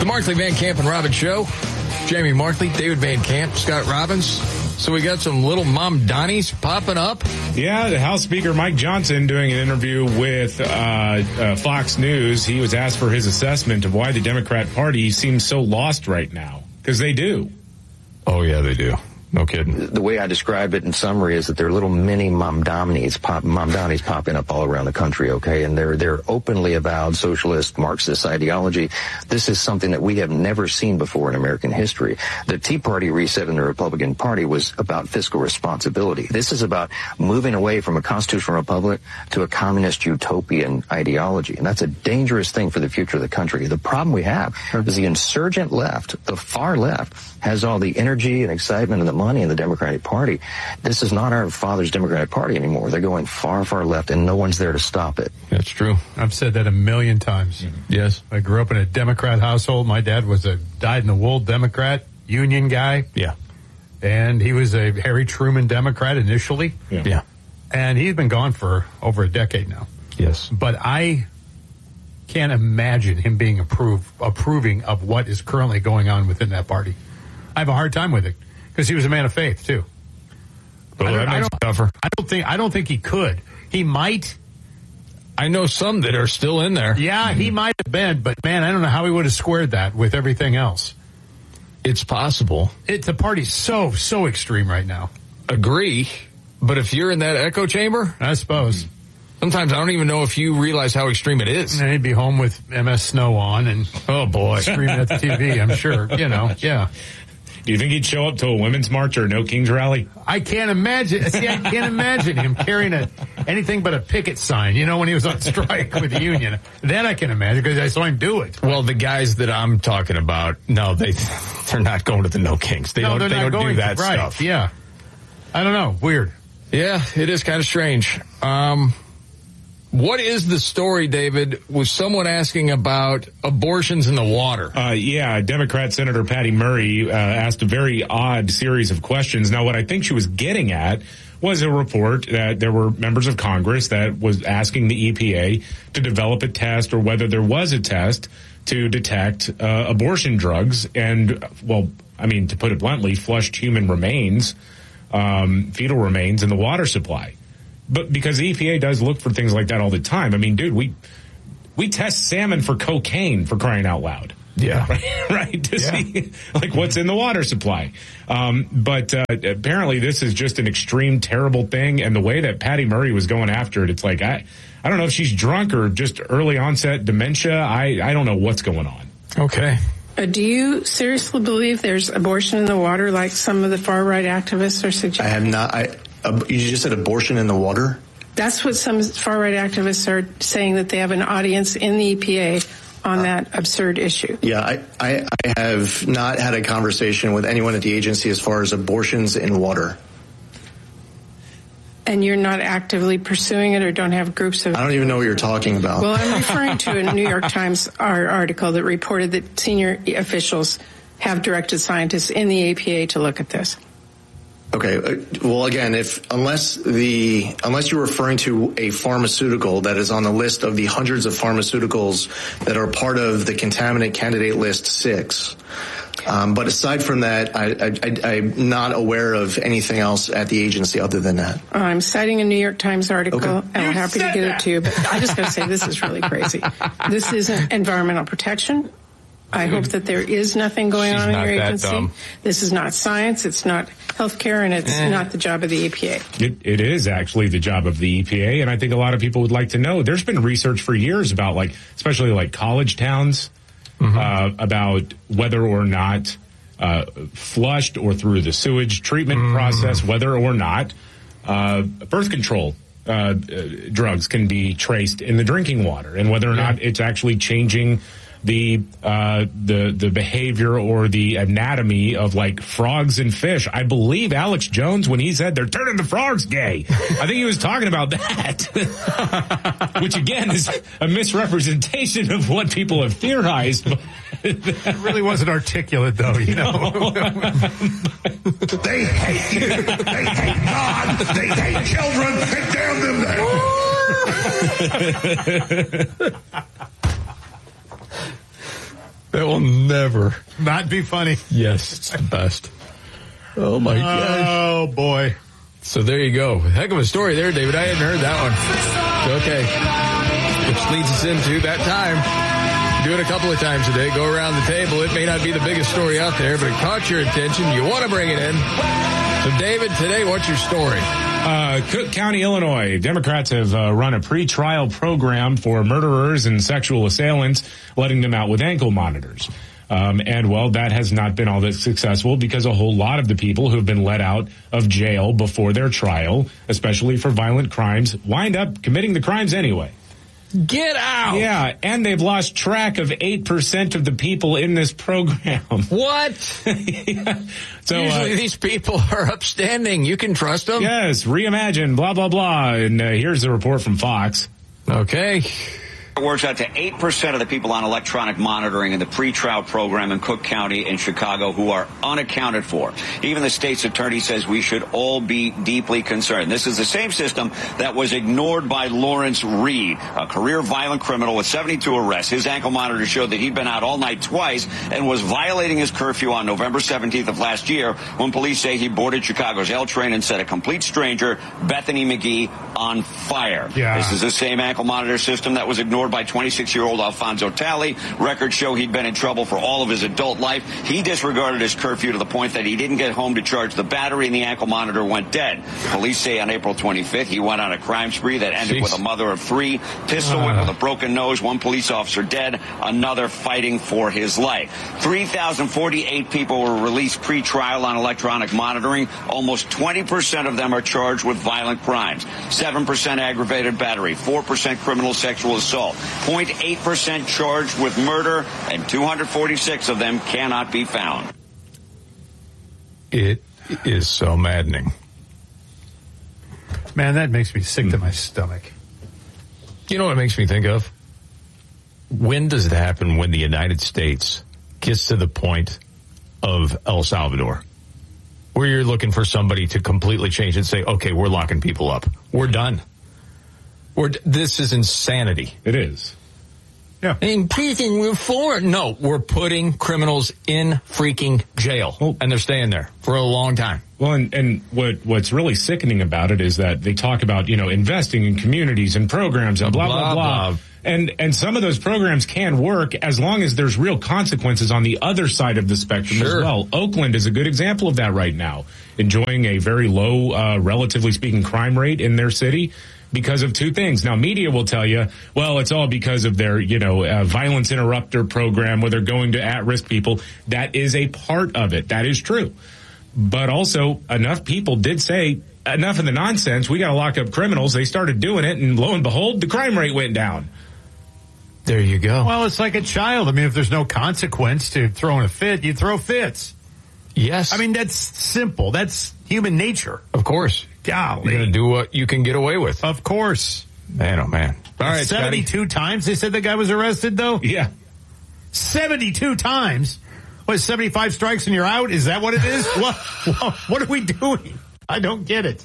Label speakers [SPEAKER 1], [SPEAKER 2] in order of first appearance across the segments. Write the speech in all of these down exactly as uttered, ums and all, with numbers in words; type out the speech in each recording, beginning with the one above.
[SPEAKER 1] The Markley, Van Camp, and Robbins Show. Jamie Markley, David Van Camp, Scott Robbins. So we got some little Mom Donnies popping up.
[SPEAKER 2] Yeah, the House Speaker Mike Johnson doing an interview with uh, uh, Fox News. He was asked for his assessment of why the Democrat Party seems so lost right now. Because they do.
[SPEAKER 1] Oh, yeah, they do. No kidding.
[SPEAKER 3] The way I describe it in summary is that they're little mini Mamdani's pop, Mamdani's popping up all around the country, okay? And they're, they're openly avowed socialist, Marxist ideology. This is something that we have never seen before in American history. The Tea Party reset in the Republican Party was about fiscal responsibility. This is about moving away from a constitutional republic to a communist utopian ideology. And that's a dangerous thing for the future of the country. The problem we have is the insurgent left, the far left, has all the energy and excitement and the money in the Democratic Party. This is not our father's Democratic Party anymore. They're going far, far left, and no one's there to stop it.
[SPEAKER 1] That's true.
[SPEAKER 4] I've said that a million times.
[SPEAKER 1] Mm-hmm. Yes.
[SPEAKER 4] I grew up in a Democrat household. My dad was a dyed-in-the-wool Democrat, union guy.
[SPEAKER 1] Yeah.
[SPEAKER 4] And he was a Harry Truman Democrat initially.
[SPEAKER 1] Yeah. yeah.
[SPEAKER 4] And he's been gone for over a decade now.
[SPEAKER 1] Yes.
[SPEAKER 4] But I can't imagine him being approve, approving of what is currently going on within that party. I have a hard time with it because he was a man of faith too.
[SPEAKER 1] Well,
[SPEAKER 4] I,
[SPEAKER 1] that
[SPEAKER 4] don't,
[SPEAKER 1] makes
[SPEAKER 4] I,
[SPEAKER 1] it
[SPEAKER 4] don't,
[SPEAKER 1] tougher.
[SPEAKER 4] I don't think I don't think he could. He might.
[SPEAKER 1] I know some that are still in there.
[SPEAKER 4] Yeah, he might have been, but man, I don't know how he would have squared that with everything else.
[SPEAKER 1] It's possible.
[SPEAKER 4] It, the party's so so extreme right now.
[SPEAKER 1] Agree, but if you're in that echo chamber,
[SPEAKER 4] I suppose.
[SPEAKER 1] Sometimes I don't even know if you realize how extreme it is.
[SPEAKER 4] And he'd be home with M S Snow on and
[SPEAKER 1] oh boy,
[SPEAKER 4] screaming at the T V. I'm sure, you know, yeah.
[SPEAKER 2] Do you think he'd show up to a women's march or a No Kings rally?
[SPEAKER 4] I can't imagine. See, I can't imagine him carrying a anything but a picket sign. You know, when he was on strike with the union. That I can imagine because I saw him do it.
[SPEAKER 1] Well, the guys that I'm talking about, no, they they're not going to the No Kings. They
[SPEAKER 4] no,
[SPEAKER 1] don't.
[SPEAKER 4] They're
[SPEAKER 1] they
[SPEAKER 4] not
[SPEAKER 1] don't
[SPEAKER 4] going
[SPEAKER 1] do that
[SPEAKER 4] to, right,
[SPEAKER 1] stuff.
[SPEAKER 4] Yeah. I don't know. Weird.
[SPEAKER 1] Yeah, it is kind of strange. Um. What is the story, David? Was someone asking about abortions in the water?
[SPEAKER 2] Uh, yeah, Democrat Senator Patty Murray uh, asked a very odd series of questions. Now, what I think she was getting at was a report that there were members of Congress that was asking the E P A to develop a test or whether there was a test to detect uh, abortion drugs and, well, I mean, to put it bluntly, flushed human remains, um, fetal remains in the water supply. But because the E P A does look for things like that all the time. I mean, dude, we we test salmon for cocaine, for crying out loud.
[SPEAKER 1] Yeah.
[SPEAKER 2] Right? right to
[SPEAKER 1] yeah.
[SPEAKER 2] see, like, what's in the water supply. Um, but uh, apparently this is just an extreme, terrible thing. And the way that Patty Murray was going after it, it's like, I, I don't know if she's drunk or just early onset dementia. I, I don't know what's going on.
[SPEAKER 1] Okay.
[SPEAKER 5] Uh, do you seriously believe there's abortion in the water like some of the far-right activists are suggesting?
[SPEAKER 6] I have not. I, uh, you just said abortion in the water?
[SPEAKER 5] That's what some far-right activists are saying, that they have an audience in the E P A on that absurd issue.
[SPEAKER 6] Yeah, I, I, I have not had a conversation with anyone at the agency as far as abortions in water.
[SPEAKER 5] And you're not actively pursuing it or don't have groups of...
[SPEAKER 6] I don't even know what you're talking about.
[SPEAKER 5] Well, I'm referring to a New York Times article that reported that senior officials have directed scientists in the E P A to look at this.
[SPEAKER 6] Okay. Well, again, if unless the unless you're referring to a pharmaceutical that is on the list of the hundreds of pharmaceuticals that are part of the contaminant candidate list six. Um, but aside from that, I, I, I, I'm not aware of anything else at the agency other than that.
[SPEAKER 5] I'm citing a New York Times article,
[SPEAKER 6] okay.
[SPEAKER 5] and I'm happy to get it to you. But I just got to say, this is really crazy. This isn't environmental protection. I hope that there is nothing going
[SPEAKER 1] She's
[SPEAKER 5] on in
[SPEAKER 1] not
[SPEAKER 5] your
[SPEAKER 1] that
[SPEAKER 5] agency.
[SPEAKER 1] dumb.
[SPEAKER 5] This is not science. It's not healthcare, and it's
[SPEAKER 1] eh.
[SPEAKER 5] not the job of the E P A.
[SPEAKER 2] It, it is actually the job of the E P A, and I think a lot of people would like to know. There's been research for years about, like, especially like college towns, mm-hmm. uh, about whether or not uh, flushed or through the sewage treatment mm. process, whether or not uh, birth control uh, uh, drugs can be traced in the drinking water, and whether or yeah. not it's actually changing the uh the the behavior or the anatomy of, like, frogs and fish. I believe Alex Jones, when he said they're turning the frogs gay, I think he was talking about that. Which again is a misrepresentation of what people have theorized.
[SPEAKER 4] It really wasn't articulate, though, you know.
[SPEAKER 7] They hate you. They hate God. They hate children. And damn them there.
[SPEAKER 1] That will never
[SPEAKER 4] not be funny.
[SPEAKER 1] Yes, it's the best. Oh, my gosh.
[SPEAKER 4] Oh, boy.
[SPEAKER 1] So there you go. Heck of a story there, David. I hadn't heard that one. Okay. Which leads us into that time. Do it a couple of times a day. Go around the table. It may not be the biggest story out there, but it caught your attention. You want to bring it in. So, David, today, what's your story?
[SPEAKER 2] Uh, Cook County, Illinois. Democrats have uh, run a pre-trial program for murderers and sexual assailants, letting them out with ankle monitors. Um, and, well, that has not been all that successful because a whole lot of the people who have been let out of jail before their trial, especially for violent crimes, wind up committing the crimes anyway.
[SPEAKER 1] Get out!
[SPEAKER 2] Yeah, and they've lost track of eight percent of the people in this program.
[SPEAKER 1] What?
[SPEAKER 2] yeah. So,
[SPEAKER 1] Usually
[SPEAKER 2] uh,
[SPEAKER 1] these people are upstanding. You can trust them.
[SPEAKER 2] Yes, reimagine, blah, blah, blah. And uh, here's the report from Fox.
[SPEAKER 1] Okay.
[SPEAKER 8] It works out to eight percent of the people on electronic monitoring in the pretrial program in Cook County in Chicago who are unaccounted for. Even the state's attorney says we should all be deeply concerned. This is the same system that was ignored by Lawrence Reed, a career violent criminal with seventy-two arrests. His ankle monitor showed that he'd been out all night twice and was violating his curfew on November seventeenth of last year when police say he boarded Chicago's L train and set a complete stranger, Bethany McGee, on fire.
[SPEAKER 4] Yeah.
[SPEAKER 8] This is the same ankle monitor system that was ignored by twenty-six-year-old Alfonso Talley. Records show he'd been in trouble for all of his adult life. He disregarded his curfew to the point that he didn't get home to charge the battery and the ankle monitor went dead. Police say on April twenty-fifth he went on a crime spree that ended
[SPEAKER 1] Jeez.
[SPEAKER 8] with a mother of three, pistol whip
[SPEAKER 1] uh.
[SPEAKER 8] with a broken nose, one police officer dead, another fighting for his life. three thousand forty-eight people were released pre-trial on electronic monitoring. Almost twenty percent of them are charged with violent crimes. seven percent aggravated battery, four percent criminal sexual assault, zero point eight percent charged with murder, and two hundred forty-six of them cannot be found.
[SPEAKER 1] It is so maddening.
[SPEAKER 4] Man, that makes me sick to my stomach.
[SPEAKER 1] You know what it makes me think of? When does it happen when the United States gets to the point of El Salvador, where you're looking for somebody to completely change and say, okay, we're locking people up. We're done. We're, this is insanity.
[SPEAKER 2] It is.
[SPEAKER 4] Yeah.
[SPEAKER 1] In prison, we're for it. No, we're putting criminals in freaking jail.
[SPEAKER 2] Well,
[SPEAKER 1] and they're staying there for a long time.
[SPEAKER 2] Well, and, and what what's really sickening about it is that they talk about, you know, investing in communities and programs and blah, blah, blah. blah. blah. And and some of those programs can work as long as there's real consequences on the other side of the spectrum
[SPEAKER 1] sure.
[SPEAKER 2] as well. Oakland is a good example of that right now, enjoying a very low, uh, relatively speaking, crime rate in their city because of two things. Now, media will tell you, well, it's all because of their, you know, uh, violence interrupter program where they're going to at-risk people. That is a part of it. That is true. But also, enough people did say, enough of the nonsense, we got to lock up criminals. They started doing it, and lo and behold, the crime rate went down.
[SPEAKER 1] There you go.
[SPEAKER 4] Well, it's like a child. I mean, if there's no consequence to throwing a fit, you throw fits.
[SPEAKER 1] Yes.
[SPEAKER 4] I mean, that's simple. That's human nature.
[SPEAKER 1] Of course.
[SPEAKER 4] Golly.
[SPEAKER 1] You're going to do what you can get away with.
[SPEAKER 4] Of course.
[SPEAKER 1] Man, oh, man. All right,
[SPEAKER 4] seventy-two times they said the guy was arrested, though?
[SPEAKER 2] Yeah.
[SPEAKER 4] seventy-two times? What, seventy-five strikes and you're out? Is that what it is? what, what, what are we doing? I don't get it.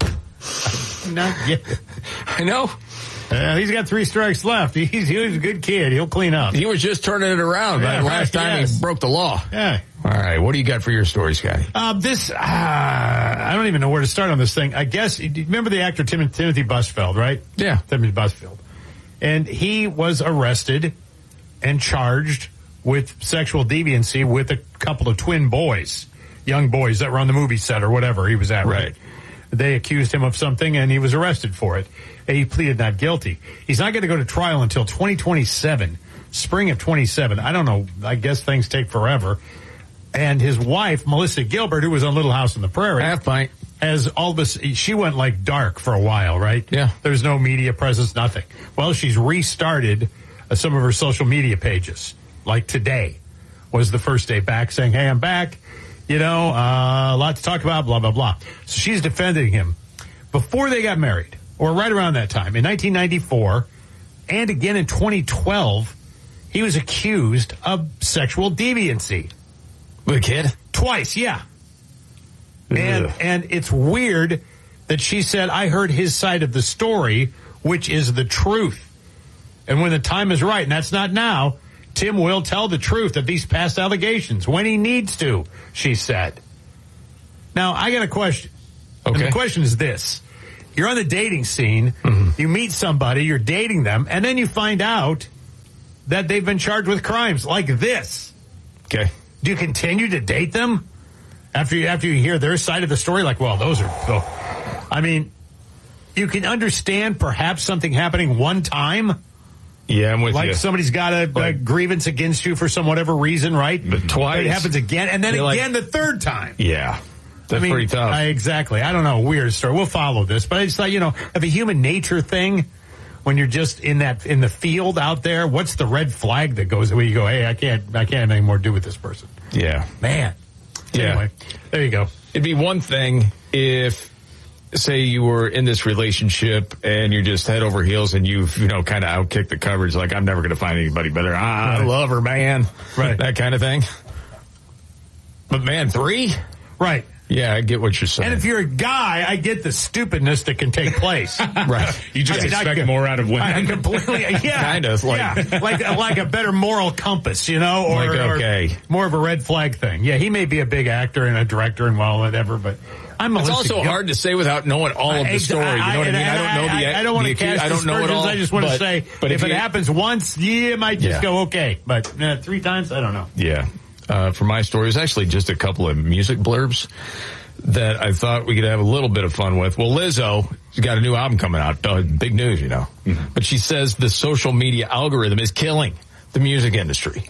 [SPEAKER 4] I do not get it.
[SPEAKER 1] I know.
[SPEAKER 4] Uh, he's got three strikes left. He's, he's a good kid. He'll clean up.
[SPEAKER 1] He was just turning it around
[SPEAKER 4] Yeah,
[SPEAKER 1] by the last
[SPEAKER 4] right,
[SPEAKER 1] time
[SPEAKER 4] yes.
[SPEAKER 1] he broke the law.
[SPEAKER 4] Yeah.
[SPEAKER 1] All right, what do you got for your story, Scotty?
[SPEAKER 4] Uh, this, uh, I don't even know where to start on this thing. I guess, remember the actor Tim, Timothy Busfield, right?
[SPEAKER 1] Yeah.
[SPEAKER 4] Timothy Busfield. And he was arrested and charged with sexual deviancy with a couple of twin boys, young boys that were on the movie set or whatever he was at. Right. right. They accused him of something and he was arrested for it. And he pleaded not guilty. He's not going to go to trial until twenty twenty-seven, spring of twenty-seven. I don't know. I guess things take forever. And his wife, Melissa Gilbert, who was on Little House on the Prairie,
[SPEAKER 1] half pint,
[SPEAKER 4] as all of us, she went like dark for a while, right?
[SPEAKER 1] Yeah.
[SPEAKER 4] There's no media presence, nothing. Well, she's restarted uh, some of her social media pages. Like today was the first day back, saying, "Hey, I'm back. You know, uh, a lot to talk about, blah, blah, blah." So she's defending him. Before they got married, or right around that time, in nineteen ninety-four, and again in twenty twelve, he was accused of sexual deviancy.
[SPEAKER 1] With a kid?
[SPEAKER 4] Twice, yeah. And
[SPEAKER 1] Ugh.
[SPEAKER 4] and it's weird that she said, "I heard his side of the story, which is the truth. And when the time is right," and that's not now, Tim will tell the truth of these past allegations when he needs to, she said. Now, I got a question.
[SPEAKER 1] Okay.
[SPEAKER 4] And the question is this. You're on the dating scene, mm-hmm. you meet somebody, you're dating them, and then you find out that they've been charged with crimes like this.
[SPEAKER 1] Okay.
[SPEAKER 4] Do you continue to date them after you, after you hear their side of the story? Like, well, those are, so, I mean, you can understand perhaps something happening one time.
[SPEAKER 1] Yeah, I'm with
[SPEAKER 4] like
[SPEAKER 1] you.
[SPEAKER 4] Like somebody's got a, a grievance against you for some whatever reason, right?
[SPEAKER 1] But twice.
[SPEAKER 4] But it happens again, and then
[SPEAKER 1] You're
[SPEAKER 4] again
[SPEAKER 1] like,
[SPEAKER 4] the third time.
[SPEAKER 1] Yeah. That's
[SPEAKER 4] I mean,
[SPEAKER 1] pretty tough.
[SPEAKER 4] I, exactly. I don't know. Weird story. We'll follow this. But it's like, you know, of a human nature thing, when you're just in that, in the field out there, what's the red flag that goes where you go, hey, I can't, I can't have any more to do with this person.
[SPEAKER 1] Yeah.
[SPEAKER 4] Man.
[SPEAKER 1] Yeah.
[SPEAKER 4] Anyway, there you go.
[SPEAKER 1] It'd be one thing if, say you were in this relationship and you're just head over heels and you've, you know, kind of outkicked the coverage, like, I'm never going to find anybody better. Ah, right. I love her, man.
[SPEAKER 4] Right.
[SPEAKER 1] That kind of thing. But man, three?
[SPEAKER 4] Right.
[SPEAKER 1] Yeah, I get what you're saying.
[SPEAKER 4] And if you're a guy, I get the stupidness that can take place.
[SPEAKER 1] Right.
[SPEAKER 2] You just
[SPEAKER 4] I mean,
[SPEAKER 2] expect
[SPEAKER 4] I,
[SPEAKER 2] more out of women.
[SPEAKER 4] I completely, yeah.
[SPEAKER 1] kind of. Like,
[SPEAKER 4] yeah, like, like a better moral compass, you know? Or,
[SPEAKER 1] like, okay.
[SPEAKER 4] or more of a red flag thing. Yeah, he may be a big actor and a director and well, whatever, but I'm
[SPEAKER 1] It's
[SPEAKER 4] Melissa
[SPEAKER 1] also
[SPEAKER 4] Gil-
[SPEAKER 1] hard to say without knowing all of the story. You know what I mean? I don't know the.
[SPEAKER 4] I, I don't want to
[SPEAKER 1] the,
[SPEAKER 4] cast
[SPEAKER 1] I don't know it all.
[SPEAKER 4] I just want
[SPEAKER 1] but,
[SPEAKER 4] to say,
[SPEAKER 1] but
[SPEAKER 4] if,
[SPEAKER 1] if
[SPEAKER 4] it
[SPEAKER 1] you,
[SPEAKER 4] happens once, yeah, it might just
[SPEAKER 1] yeah.
[SPEAKER 4] go okay. But uh, three times, I don't know.
[SPEAKER 1] Yeah. Uh, for my story, it was actually just a couple of music blurbs that I thought we could have a little bit of fun with. Well, Lizzo, she's got a new album coming out. Uh, big news, you know. Mm-hmm. But she says the social media algorithm is killing the music industry.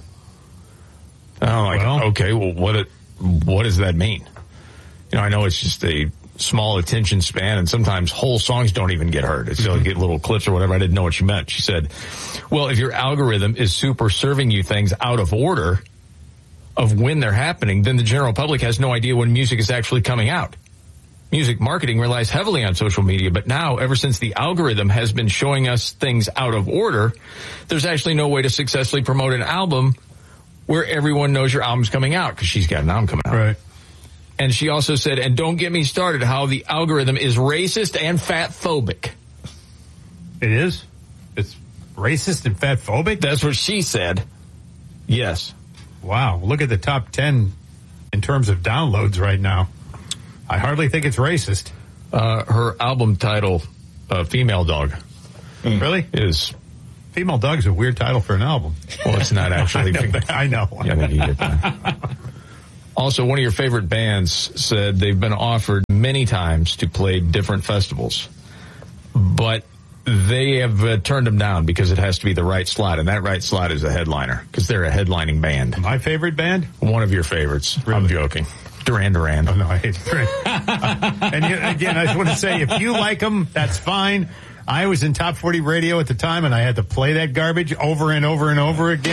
[SPEAKER 1] And I'm like, well, okay, well, what it, what does that mean? You know, I know it's just a small attention span, and sometimes whole songs don't even get heard. It's mm-hmm. get little clips or whatever. I didn't know what she meant. She said, well, if your algorithm is super serving you things out of order of when they're happening, then the general public has no idea when music is actually coming out. Music marketing relies heavily on social media, but now, ever since the algorithm has been showing us things out of order, there's actually no way to successfully promote an album where everyone knows your album's coming out, because she's got an album coming out.
[SPEAKER 4] Right.
[SPEAKER 1] And she also said, and don't get me started, how the algorithm is racist and fat-phobic.
[SPEAKER 4] It is? It's racist and fat-phobic?
[SPEAKER 1] That's what she said. Yes.
[SPEAKER 4] Wow. Look at the top ten in terms of downloads right now. I hardly think it's racist.
[SPEAKER 1] Uh, her album title, uh, Female Dog.
[SPEAKER 4] Mm. Really?
[SPEAKER 1] Is...
[SPEAKER 4] Female Dog's a weird title for an album.
[SPEAKER 1] Well, it's not actually.
[SPEAKER 4] I know. I know.
[SPEAKER 1] Yeah, I need it. Also, one of your favorite bands said they've been offered many times to play different festivals, but they have uh, turned them down because it has to be the right slot, and that right slot is a headliner, because they're a headlining band.
[SPEAKER 4] My favorite band?
[SPEAKER 1] One of your favorites.
[SPEAKER 4] Really?
[SPEAKER 1] I'm joking. Duran Duran.
[SPEAKER 4] Oh, no, I hate Duran. uh, and you, again, I just want to say, if you like them, that's fine. I was in Top forty Radio at the time, and I had to play that garbage over and over and over again.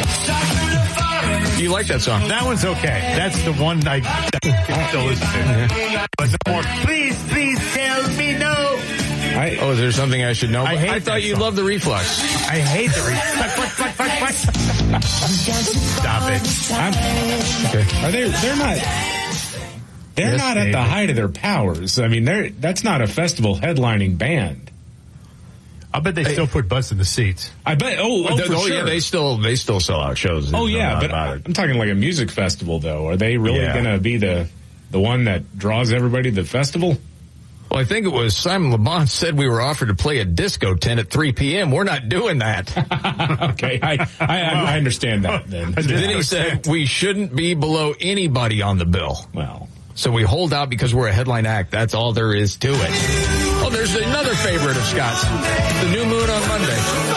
[SPEAKER 1] You like that song?
[SPEAKER 4] That one's okay. That's the one I can still listen to. Yeah. But no more. Please, please tell me no.
[SPEAKER 1] I, oh, is there something I should know?
[SPEAKER 4] I, hate
[SPEAKER 1] I thought you loved the Reflux.
[SPEAKER 4] I hate the Reflux. Stop it.
[SPEAKER 2] I'm, okay. Are they? They're not. They're yes, not at maybe. the height of their powers. I mean, they're that's not a festival headlining band.
[SPEAKER 4] I bet they hey. still put butts in the seats.
[SPEAKER 2] I bet. Oh, oh, for
[SPEAKER 1] oh
[SPEAKER 2] sure.
[SPEAKER 1] yeah, they still they still sell out shows.
[SPEAKER 2] Oh yeah, but
[SPEAKER 1] about it.
[SPEAKER 2] I'm talking like a music festival though. Are they really
[SPEAKER 1] yeah.
[SPEAKER 2] going to be the the one that draws everybody to the festival?
[SPEAKER 1] Well, I think it was Simon Le Bon said we were offered to play a disco tent at three p.m. We're not doing that.
[SPEAKER 2] Okay, I, I I understand that then.
[SPEAKER 1] Then he said we shouldn't be below anybody on the bill.
[SPEAKER 2] Well.
[SPEAKER 1] So we hold out because we're a headline act. That's all there is to it. Oh, there's another favorite of Scott's. The New Moon on Monday.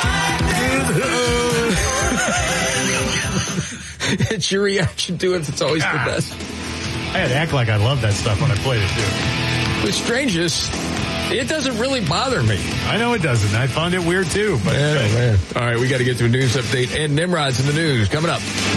[SPEAKER 1] It's your reaction to it. It's always the best.
[SPEAKER 4] I had to act like I love that stuff when I played it, too.
[SPEAKER 1] The strangest, it doesn't really bother me.
[SPEAKER 4] I know it doesn't. I found it weird, too. But
[SPEAKER 1] man, oh, man. All right, we got to get to a news update. And Nimrod's in the news. Coming up.